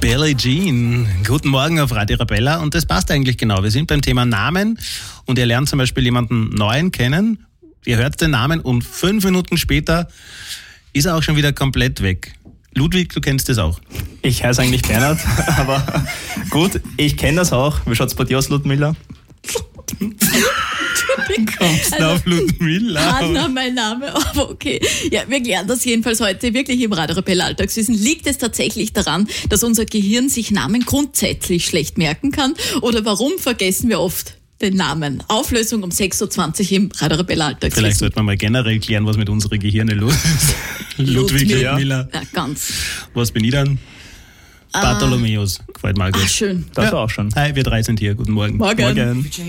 Billie Jean. Guten Morgen auf Radio Arabella und das passt eigentlich genau. Wir sind beim Thema Namen und ihr lernt zum Beispiel jemanden Neuen kennen. Ihr hört den Namen und 5 Minuten später ist er auch schon wieder komplett weg. Ludwig, du kennst das auch. Ich heiße eigentlich Bernhard, aber gut, ich kenne das auch. Wie schaut's bei dir aus, Ludmilla? Wie kommst du auf Ludmilla? Hanna, mein Name, aber okay. Ja, wir klären das jedenfalls heute wirklich im Radio Arabella Alltagswissen. Liegt es tatsächlich daran, dass unser Gehirn sich Namen grundsätzlich schlecht merken kann? Oder warum vergessen wir oft den Namen? Auflösung um 6.20 Uhr im Radio Arabella Alltagswissen. Vielleicht sollte man mal generell klären, was mit unseren Gehirnen los ist. Ludwig, Ludmilla. Ja, ganz. Was bin ich dann? Bartholomäus. Gefällt mir auch gut. Schön. Das war auch schon. Hi, wir 3 sind hier. Guten Morgen. Morgen.